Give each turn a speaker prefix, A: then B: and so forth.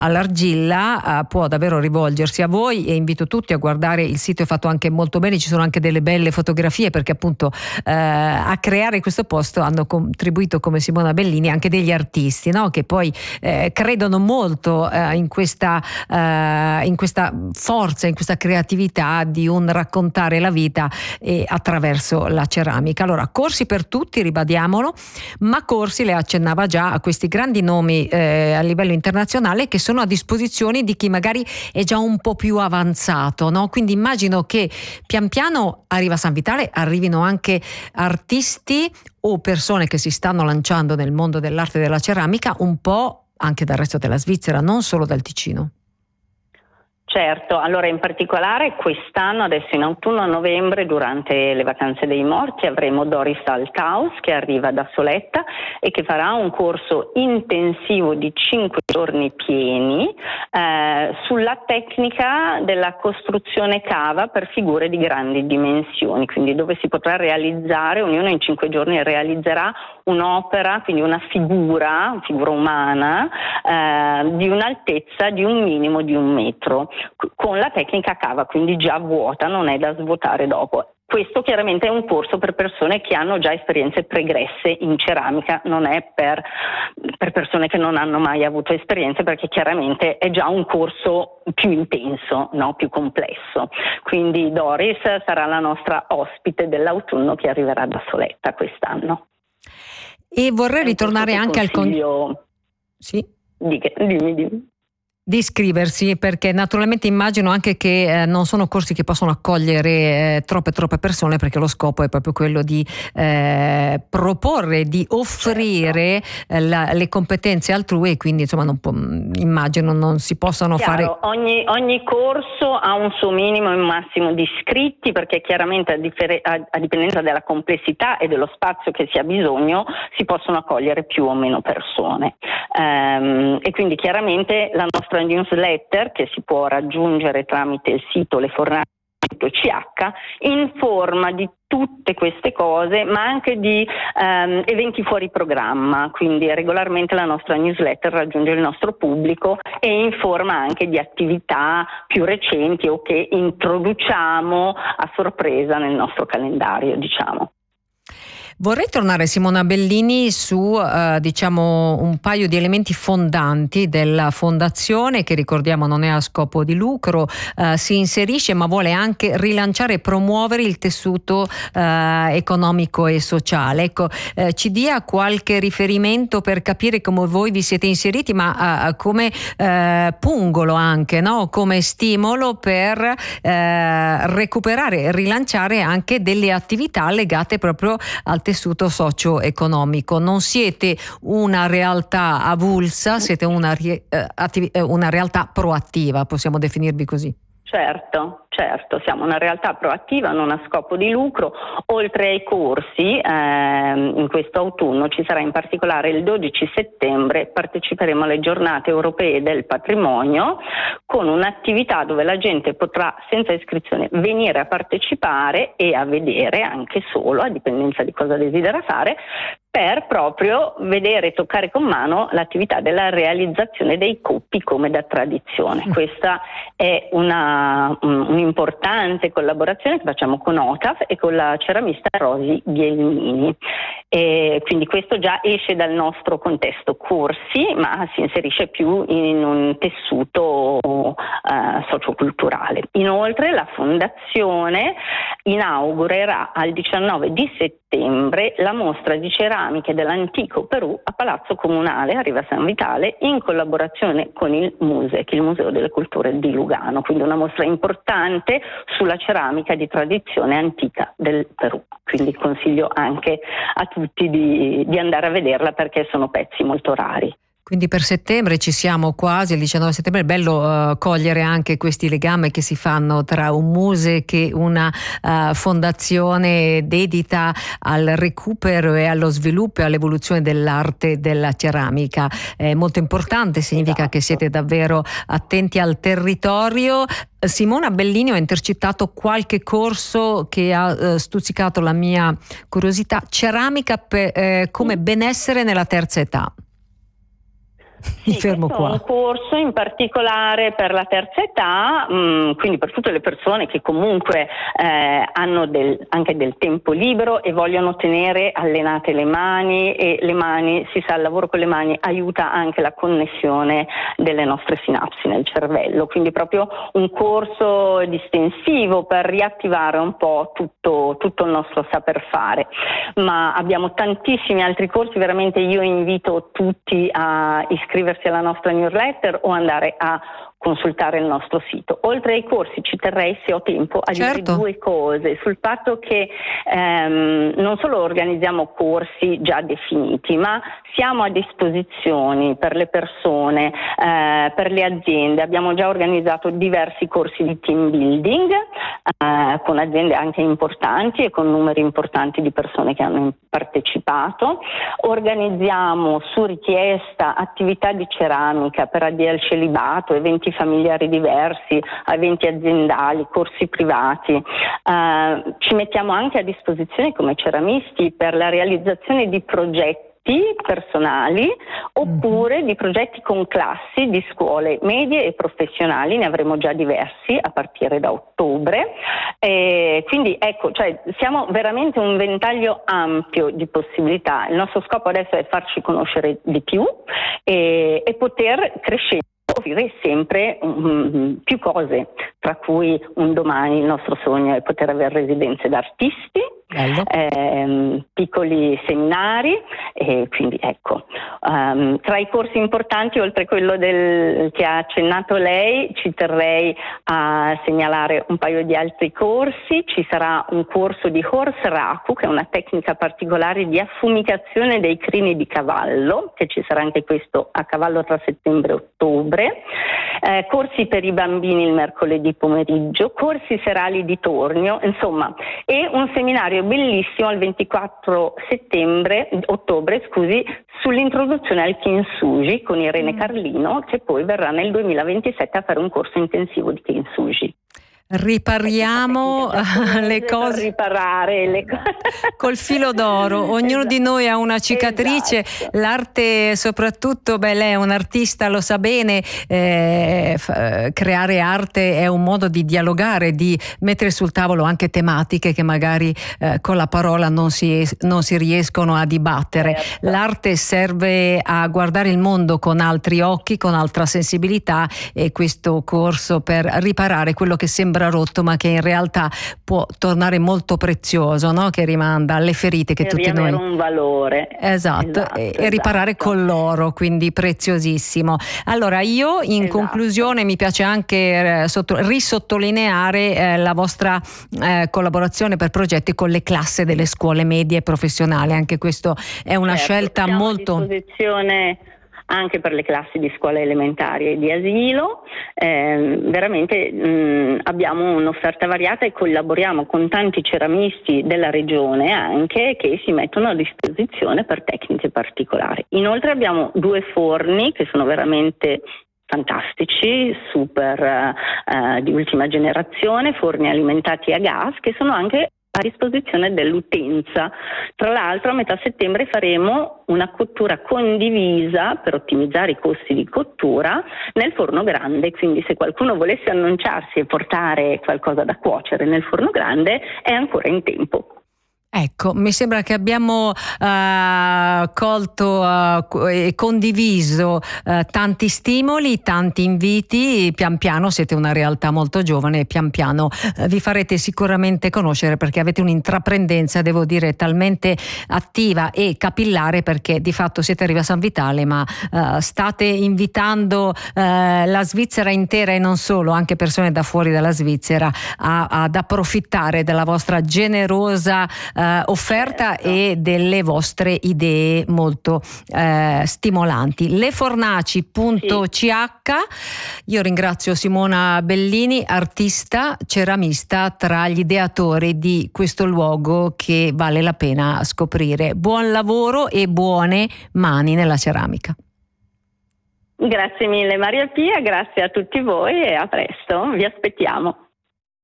A: all'argilla può davvero rivolgersi a voi, e invito tutti a guardare il sito, è fatto anche molto bene, ci sono anche delle belle fotografie, perché appunto a creare questo posto hanno contribuito, come Simona Bellini, anche degli artisti, no? Che poi credono molto in questa forza, in questa creatività di un raccontare la vita attraverso la ceramica. Allora, corsi per tutti, ribadiamolo, ma Corsi le accennava già a questi grandi nomi a livello internazionale che sono a disposizione di chi magari è già un po' più avanzato, no? Quindi immagino che pian piano arriva San Vitale, arrivino anche artisti o persone che si stanno lanciando nel mondo dell'arte e della ceramica un po' anche dal resto della Svizzera, non solo dal Ticino.
B: Certo, allora in particolare quest'anno, adesso in autunno a novembre, durante le vacanze dei morti, avremo Doris Althaus che arriva da Soletta e che farà un corso intensivo di 5 giorni pieni sulla tecnica della costruzione cava per figure di grandi dimensioni, quindi dove si potrà realizzare, ognuno in 5 giorni realizzerà un'opera, quindi una figura umana di un'altezza di un minimo di 1 metro, con la tecnica cava, quindi già vuota, non è da svuotare dopo. Questo chiaramente è un corso per persone che hanno già esperienze pregresse in ceramica, non è per persone che non hanno mai avuto esperienze, perché chiaramente è già un corso più intenso, no? Più complesso. Quindi Doris sarà la nostra ospite dell'autunno che arriverà da Soletta quest'anno.
A: E vorrei ritornare anche al Sì?
B: Dimmi.
A: Di iscriversi, perché naturalmente immagino anche che non sono corsi che possono accogliere troppe persone, perché lo scopo è proprio quello di proporre, di offrire le competenze altrui, e quindi insomma immagino non si possano fare.
B: Ogni corso ha un suo minimo e un massimo di iscritti, perché chiaramente a dipendenza della complessità e dello spazio che si ha bisogno si possono accogliere più o meno persone, e quindi chiaramente la nostra newsletter, che si può raggiungere tramite il sito lefornaci.ch, informa di tutte queste cose, ma anche di eventi fuori programma, quindi regolarmente la nostra newsletter raggiunge il nostro pubblico e informa anche di attività più recenti o che introduciamo a sorpresa nel nostro calendario, diciamo.
A: Vorrei tornare, Simona Bellini, su diciamo un paio di elementi fondanti della fondazione, che ricordiamo non è a scopo di lucro, si inserisce ma vuole anche rilanciare e promuovere il tessuto economico e sociale. Ecco, ci dia qualche riferimento per capire come voi vi siete inseriti, ma come pungolo anche, no? Come stimolo per recuperare e rilanciare anche delle attività legate proprio al tessuto socio-economico. Non siete una realtà avulsa, siete una realtà proattiva, possiamo definirvi così.
B: Certo, siamo una realtà proattiva, non a scopo di lucro. Oltre ai corsi, in questo autunno ci sarà in particolare il 12 settembre, parteciperemo alle giornate europee del patrimonio con un'attività dove la gente potrà senza iscrizione venire a partecipare e a vedere anche solo, a dipendenza di cosa desidera fare, per proprio vedere e toccare con mano l'attività della realizzazione dei coppi come da tradizione. Questa è un'importante collaborazione che facciamo con OTAF e con la ceramista Rosi Ghielmini. E quindi questo già esce dal nostro contesto corsi, ma si inserisce più in un tessuto socioculturale. Inoltre la Fondazione inaugurerà al 19 di settembre la mostra di ceramiche dell'antico Perù a Palazzo Comunale a Riva San Vitale, in collaborazione con il MUSEC, il Museo delle Culture di Lugano, quindi una mostra importante sulla ceramica di tradizione antica del Perù. Quindi consiglio anche a tutti di andare a vederla, perché sono pezzi molto rari.
A: Quindi per settembre ci siamo quasi, il 19 settembre, è bello cogliere anche questi legami che si fanno tra un museo che una fondazione dedita al recupero e allo sviluppo e all'evoluzione dell'arte della ceramica. È molto importante, significa che siete davvero attenti al territorio. Simona Bellini, ho intercettato qualche corso che ha stuzzicato la mia curiosità: ceramica come benessere nella terza età. Mi fermo qua.
B: È un corso in particolare per la terza età, quindi per tutte le persone che comunque hanno anche del tempo libero e vogliono tenere allenate le mani, e le mani, si sa, il lavoro con le mani aiuta anche la connessione delle nostre sinapsi nel cervello, quindi proprio un corso distensivo per riattivare un po' tutto il nostro saper fare. Ma abbiamo tantissimi altri corsi, veramente io invito tutti a iscriversi alla nostra newsletter o andare a consultare il nostro sito. Oltre ai corsi ci terrei, se ho tempo, a dire due cose sul fatto che non solo organizziamo corsi già definiti, ma siamo a disposizione per le persone, per le aziende. Abbiamo già organizzato diversi corsi di team building con aziende anche importanti e con numeri importanti di persone che hanno partecipato. Organizziamo su richiesta attività di ceramica per addii al celibato, eventi familiari diversi, eventi aziendali, corsi privati. Ci mettiamo anche a disposizione come ceramisti per la realizzazione di progetti personali oppure di progetti con classi di scuole medie e professionali. Ne avremo già diversi a partire da ottobre, quindi ecco, cioè, siamo veramente un ventaglio ampio di possibilità. Il nostro scopo adesso è farci conoscere di più e poter crescere, offrire sempre più cose, tra cui un domani il nostro sogno è poter avere residenze d'artisti, piccoli seminari, e quindi ecco, tra i corsi importanti, oltre a quello che ha accennato lei, ci terrei a segnalare un paio di altri corsi. Ci sarà un corso di Horse Raku, che è una tecnica particolare di affumicazione dei crini di cavallo, che ci sarà anche questo a cavallo tra settembre e ottobre. Corsi per i bambini il mercoledì pomeriggio, corsi serali di tornio, insomma, e un seminario bellissimo il 24 ottobre, sull'introduzione al Kintsugi con Irene Carlino, che poi verrà nel 2027 a fare un corso intensivo di Kintsugi.
A: Ripariamo le cose,
B: riparare le cose
A: col filo d'oro. Ognuno di noi ha una cicatrice.
B: Esatto.
A: L'arte soprattutto, lei è un artista, lo sa bene, creare arte è un modo di dialogare, di mettere sul tavolo anche tematiche che magari con la parola non si riescono a dibattere.
B: Certo.
A: L'arte serve a guardare il mondo con altri occhi, con altra sensibilità, e questo corso per riparare quello che sembra rotto ma che in realtà può tornare molto prezioso, no? Che rimanda alle ferite che tutti noi
B: un valore.
A: Esatto, e riparare con l'oro, quindi preziosissimo. Allora io in conclusione mi piace anche risottolineare la vostra collaborazione per progetti con le classi delle scuole medie e professionali. Anche questo è una scelta molto
B: a disposizione anche per le classi di scuola elementarie e di asilo. Veramente abbiamo un'offerta variata e collaboriamo con tanti ceramisti della regione anche, che si mettono a disposizione per tecniche particolari. Inoltre abbiamo 2 forni che sono veramente fantastici, super di ultima generazione, forni alimentati a gas, che sono anche a disposizione dell'utenza. Tra l'altro a metà settembre faremo una cottura condivisa per ottimizzare i costi di cottura nel forno grande, quindi se qualcuno volesse annunciarsi e portare qualcosa da cuocere nel forno grande è ancora in tempo.
A: Ecco, mi sembra che abbiamo colto e condiviso tanti stimoli, tanti inviti. Pian piano siete una realtà molto giovane e pian piano vi farete sicuramente conoscere, perché avete un'intraprendenza, devo dire, talmente attiva e capillare, perché di fatto siete a Riva San Vitale, ma state invitando la Svizzera intera, e non solo, anche persone da fuori dalla Svizzera ad approfittare della vostra generosa offerta e delle vostre idee molto stimolanti. Lefornaci.ch. Io ringrazio Simona Bellini, artista ceramista, tra gli ideatori di questo luogo che vale la pena scoprire. Buon lavoro e buone mani nella ceramica.
B: Grazie mille Maria Pia, grazie a tutti voi e a presto, vi aspettiamo.